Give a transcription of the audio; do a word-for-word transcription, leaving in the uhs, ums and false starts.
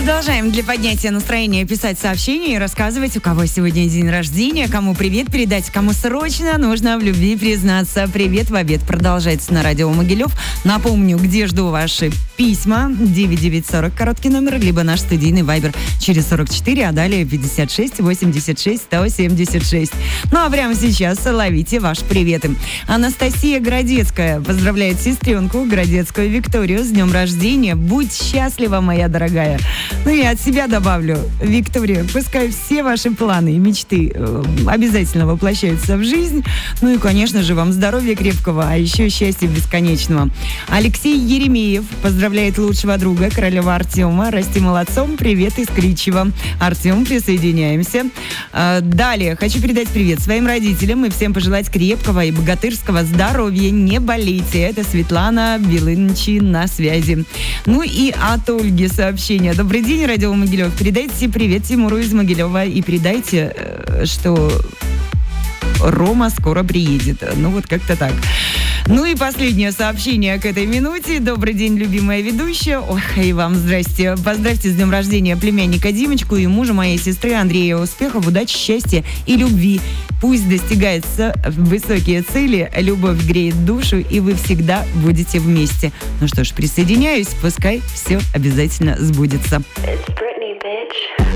Продолжаем для поднятия настроения писать сообщения и рассказывать, у кого сегодня день рождения, кому привет передать, кому срочно нужно в любви признаться. Привет в обед продолжается на радио Могилев. Напомню, где жду ваши письма. девять девять сорок, короткий номер, либо наш студийный вайбер через сорок четыре, а далее пятьдесят шесть восемьдесят шесть сто семьдесят шесть. Ну а прямо сейчас ловите ваши приветы. Анастасия Городецкая поздравляет сестренку Городецкую Викторию с днем рождения. Будь счастлива, моя дорогая. Ну и от себя добавлю, Виктория, пускай все ваши планы и мечты э, обязательно воплощаются в жизнь. Ну и, конечно же, вам здоровья крепкого, а еще счастья бесконечного. Алексей Еремеев поздравляет лучшего друга, королева Артема. Расти молодцом. Привет из Кричева. Артем, присоединяемся. Э, далее хочу передать привет своим родителям и всем пожелать крепкого и богатырского здоровья. Не болейте. Это Светлана Белынчи на связи. Ну и от Ольги сообщение. Добрый день, радио Могилев. Передайте привет Тимуру из Могилева и передайте, что Рома скоро приедет. Ну вот как-то так. Ну и последнее сообщение к этой минуте. Добрый день, любимая ведущая. Ох, и вам здрасте. Поздравьте с днем рождения племянника Димочку и мужа моей сестры Андрея. Успехов, удачи, счастья и любви. Пусть достигаются высокие цели, любовь греет душу, и вы всегда будете вместе. Ну что ж, присоединяюсь, пускай все обязательно сбудется.